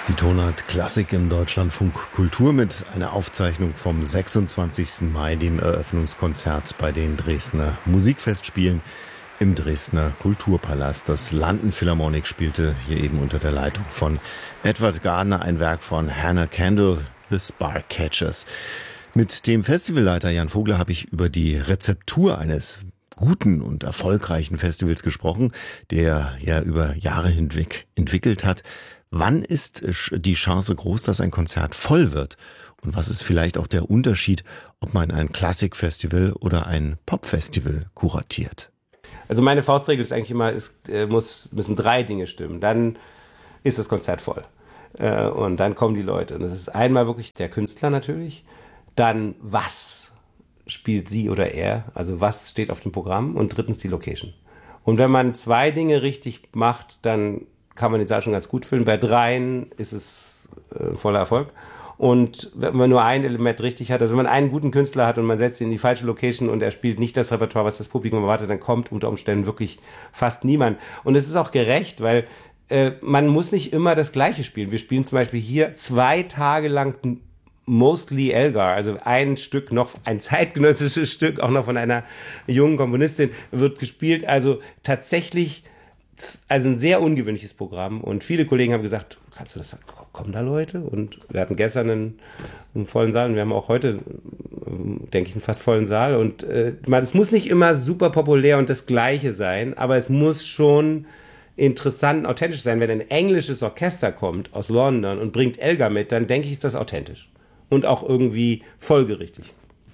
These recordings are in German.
Die Tonart Klassik im Deutschlandfunk Kultur mit einer Aufzeichnung vom 26. Mai, dem Eröffnungskonzert bei den Dresdner Musikfestspielen im Dresdner Kulturpalast. Das London Philharmonic spielte hier eben unter der Leitung von Edward Gardner ein Werk von Hannah Kendall, The Sparkcatchers. Mit dem Festivalleiter Jan Vogler habe ich über die Rezeptur eines guten und erfolgreichen Festivals gesprochen, der ja über Jahre hinweg entwickelt hat. Wann ist die Chance groß, dass ein Konzert voll wird? Und was ist vielleicht auch der Unterschied, ob man ein Klassikfestival oder ein Popfestival kuratiert? Also meine Faustregel ist eigentlich immer, müssen 3 Dinge stimmen. Dann ist das Konzert voll. Und dann kommen die Leute. Und das ist einmal wirklich der Künstler natürlich. Dann was spielt sie oder er? Also was steht auf dem Programm? Und drittens die Location. Und wenn man 2 Dinge richtig macht, dann kann man den Saal schon ganz gut füllen. Bei 3 ist es voller Erfolg. Und wenn man nur ein Element richtig hat, also wenn man einen guten Künstler hat und man setzt ihn in die falsche Location und er spielt nicht das Repertoire, was das Publikum erwartet, dann kommt unter Umständen wirklich fast niemand. Und es ist auch gerecht, weil man muss nicht immer das Gleiche spielen. Wir spielen zum Beispiel hier 2 Tage lang Mostly Elgar, also ein Stück noch, ein zeitgenössisches Stück, auch noch von einer jungen Komponistin, wird gespielt. Also tatsächlich ein sehr ungewöhnliches Programm und viele Kollegen haben gesagt, kannst du das, kommen da Leute? Und wir hatten gestern einen vollen Saal und wir haben auch heute, denke ich, einen fast vollen Saal und es muss nicht immer super populär und das Gleiche sein, aber es muss schon interessant und authentisch sein. Wenn ein englisches Orchester kommt aus London und bringt Elgar mit, dann denke ich, ist das authentisch und auch irgendwie folgerichtig.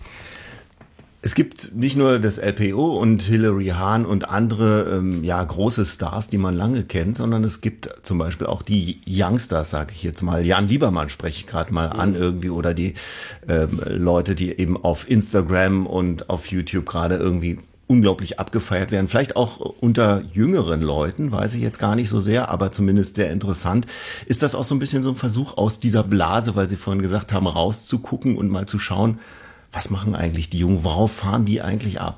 Es gibt nicht nur das LPO und Hilary Hahn und andere große Stars, die man lange kennt, sondern es gibt zum Beispiel auch die Youngsters, sage ich jetzt mal. Jan Liebermann spreche ich gerade mal an irgendwie oder die Leute, die eben auf Instagram und auf YouTube gerade irgendwie unglaublich abgefeiert werden. Vielleicht auch unter jüngeren Leuten, weiß ich jetzt gar nicht so sehr, aber zumindest sehr interessant. Ist das auch so ein bisschen so ein Versuch aus dieser Blase, weil Sie vorhin gesagt haben, rauszugucken und mal zu schauen, was machen eigentlich die Jungen? Worauf fahren die eigentlich ab?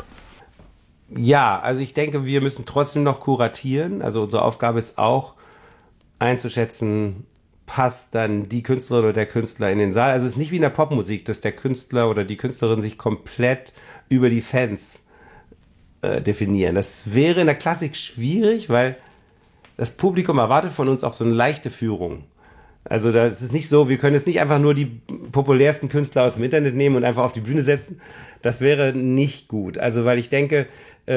Ja, also ich denke, wir müssen trotzdem noch kuratieren. Also unsere Aufgabe ist auch einzuschätzen, passt dann die Künstlerin oder der Künstler in den Saal. Also es ist nicht wie in der Popmusik, dass der Künstler oder die Künstlerin sich komplett über die Fans definieren. Das wäre in der Klassik schwierig, weil das Publikum erwartet von uns auch so eine leichte Führung. Also das ist nicht so, wir können jetzt nicht einfach nur die populärsten Künstler aus dem Internet nehmen und einfach auf die Bühne setzen. Das wäre nicht gut. Also weil ich denke,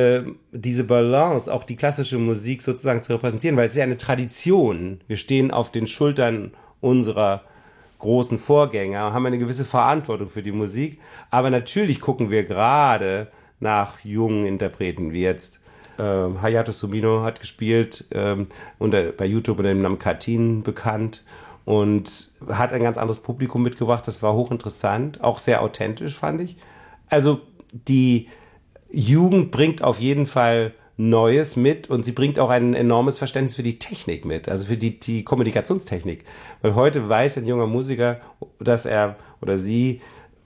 diese Balance, auch die klassische Musik sozusagen zu repräsentieren, weil es ist ja eine Tradition. Wir stehen auf den Schultern unserer großen Vorgänger, haben eine gewisse Verantwortung für die Musik. Aber natürlich gucken wir gerade nach jungen Interpreten, wie jetzt Hayato Sumino hat gespielt, bei YouTube unter dem Namen Katin bekannt. Und hat ein ganz anderes Publikum mitgebracht. Das war hochinteressant, auch sehr authentisch, fand ich. Also die Jugend bringt auf jeden Fall Neues mit und sie bringt auch ein enormes Verständnis für die Technik mit, also für die Kommunikationstechnik. Weil heute weiß ein junger Musiker, dass er oder sie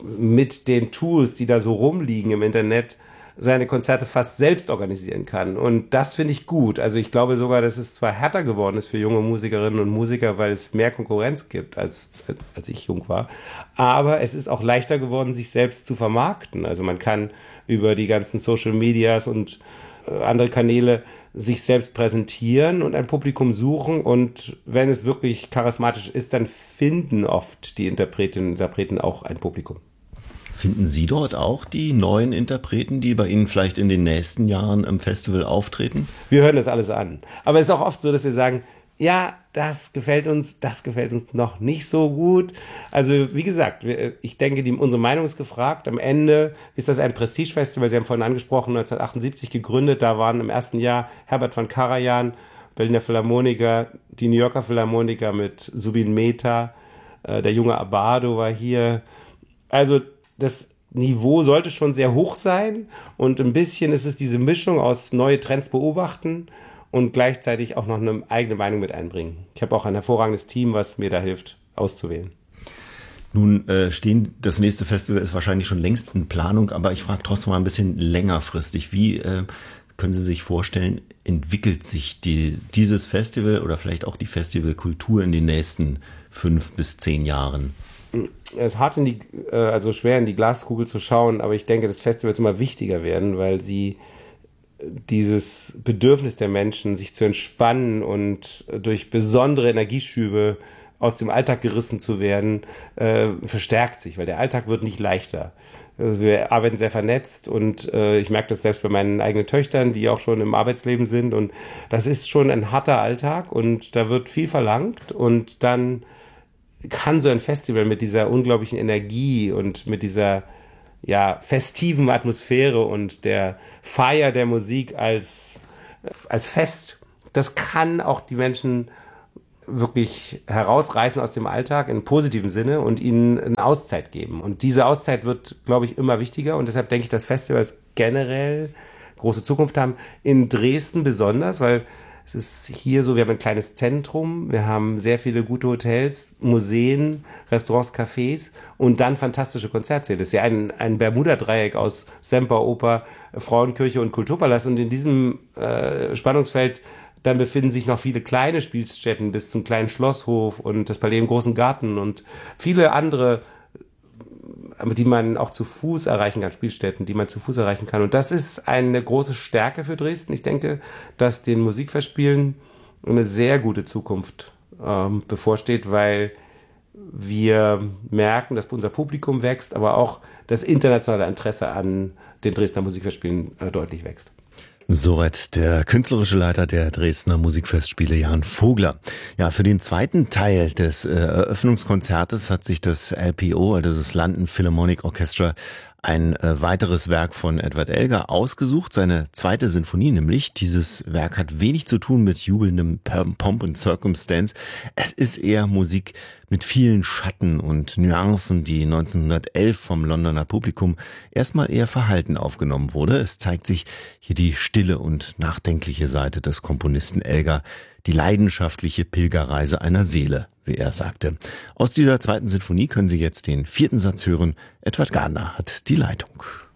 mit den Tools, die da so rumliegen im Internet, seine Konzerte fast selbst organisieren kann. Und das finde ich gut. Also ich glaube sogar, dass es zwar härter geworden ist für junge Musikerinnen und Musiker, weil es mehr Konkurrenz gibt, als ich jung war. Aber es ist auch leichter geworden, sich selbst zu vermarkten. Also man kann über die ganzen Social Medias und andere Kanäle sich selbst präsentieren und ein Publikum suchen. Und wenn es wirklich charismatisch ist, dann finden oft die Interpretinnen und Interpreten auch ein Publikum. Finden Sie dort auch die neuen Interpreten, die bei Ihnen vielleicht in den nächsten Jahren im Festival auftreten? Wir hören das alles an. Aber es ist auch oft so, dass wir sagen, ja, das gefällt uns noch nicht so gut. Also wie gesagt, ich denke, unsere Meinung ist gefragt. Am Ende ist das ein Prestigefestival. Sie haben vorhin angesprochen, 1978 gegründet. Da waren im ersten Jahr Herbert von Karajan, Berliner Philharmoniker, die New Yorker Philharmoniker mit Zubin Mehta, der junge Abbado war hier. Also das Niveau sollte schon sehr hoch sein und ein bisschen ist es diese Mischung aus neue Trends beobachten und gleichzeitig auch noch eine eigene Meinung mit einbringen. Ich habe auch ein hervorragendes Team, was mir da hilft, auszuwählen. Nun das nächste Festival ist wahrscheinlich schon längst in Planung, aber ich frage trotzdem mal ein bisschen längerfristig. Wie können Sie sich vorstellen, entwickelt sich dieses Festival oder vielleicht auch die Festivalkultur in den nächsten 5 bis 10 Jahren? Es ist hart also schwer in die Glaskugel zu schauen, aber ich denke, dass Festivals immer wichtiger werden, weil sie dieses Bedürfnis der Menschen, sich zu entspannen und durch besondere Energieschübe aus dem Alltag gerissen zu werden, verstärkt sich, weil der Alltag wird nicht leichter. Wir arbeiten sehr vernetzt und ich merke das selbst bei meinen eigenen Töchtern, die auch schon im Arbeitsleben sind, und das ist schon ein harter Alltag und da wird viel verlangt, und dann kann so ein Festival mit dieser unglaublichen Energie und mit dieser festiven Atmosphäre und der Feier der Musik als Fest, das kann auch die Menschen wirklich herausreißen aus dem Alltag im positiven Sinne und ihnen eine Auszeit geben. Und diese Auszeit wird, glaube ich, immer wichtiger, und deshalb denke ich, dass Festivals generell große Zukunft haben. In Dresden besonders, weil es ist hier so, wir haben ein kleines Zentrum, wir haben sehr viele gute Hotels, Museen, Restaurants, Cafés und dann fantastische Konzertsäle. Das ist ja ein Bermuda-Dreieck aus Semperoper, Frauenkirche und Kulturpalast, und in diesem Spannungsfeld dann befinden sich noch viele kleine Spielstätten bis zum kleinen Schlosshof und das Palais im Großen Garten und viele andere, die man auch zu Fuß erreichen kann, Spielstätten, die man zu Fuß erreichen kann. Und das ist eine große Stärke für Dresden. Ich denke, dass den Musikfestspielen eine sehr gute Zukunft bevorsteht, weil wir merken, dass unser Publikum wächst, aber auch das internationale Interesse an den Dresdner Musikfestspielen deutlich wächst. Soweit der künstlerische Leiter der Dresdner Musikfestspiele, Jan Vogler. Ja, für den zweiten Teil des Eröffnungskonzertes hat sich das LPO, also das London Philharmonic Orchestra, ein weiteres Werk von Edward Elgar ausgesucht, seine zweite Sinfonie nämlich. Dieses Werk hat wenig zu tun mit jubelndem Pomp und Circumstance. Es ist eher Musik mit vielen Schatten und Nuancen, die 1911 vom Londoner Publikum erstmal eher verhalten aufgenommen wurde. Es zeigt sich hier die stille und nachdenkliche Seite des Komponisten Elgar, die leidenschaftliche Pilgerreise einer Seele, wie er sagte. Aus dieser zweiten Sinfonie können Sie jetzt den 4. Satz hören. Edward Gardner hat die Leitung.